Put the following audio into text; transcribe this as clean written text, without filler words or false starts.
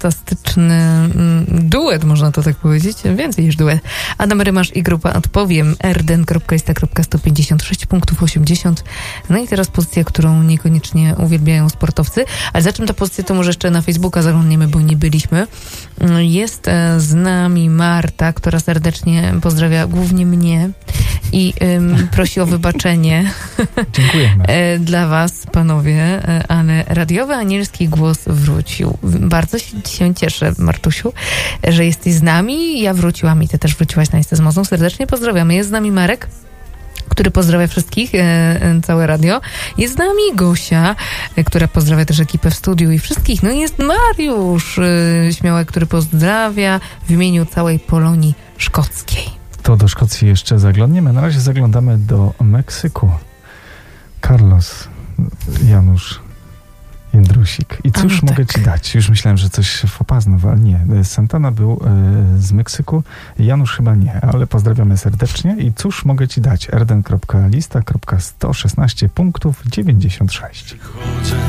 fantastyczny duet, można to tak powiedzieć, więcej niż duet. Adam Rymarz i grupa Odpowiem, rden.ista.156 punktów 80. No i teraz pozycja, którą niekoniecznie uwielbiają sportowcy, ale za czym ta pozycja, to może jeszcze na Facebooka zaglądniemy, bo nie byliśmy. Jest z nami Marta, która serdecznie pozdrawia głównie mnie i prosi o wybaczenie. Dziękujemy. Dla was, panowie, ale radiowy anielski głos wrócił. Bardzo się cieszę, Martusiu, że jesteś z nami. Ja wróciłam i ty też wróciłaś na Insta z Mozą. Serdecznie pozdrawiamy. Jest z nami Marek, który pozdrawia wszystkich, całe radio. Jest z nami Gosia, która pozdrawia też ekipę w studiu i wszystkich. No i jest Mariusz Śmiałek, który pozdrawia w imieniu całej Polonii szkockiej. To do Szkocji jeszcze zaglądniemy. Na razie zaglądamy do Meksyku. Carlos Janusz Jędrusik. I cóż mogę ci dać? Już myślałem, że coś fopaznowe, ale nie. Santana był z Meksyku. Janusz chyba nie, ale pozdrawiamy serdecznie. I cóż mogę ci dać? rden.lista.116 punktów 96.